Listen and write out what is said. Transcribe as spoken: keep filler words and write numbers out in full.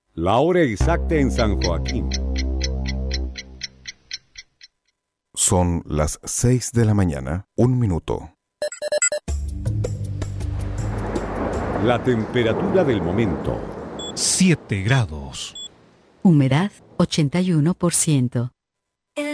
La hora exacta en San Joaquín. Son las seis de la mañana, un minuto. La temperatura del momento. siete grados. Humedad ochenta y uno por ciento.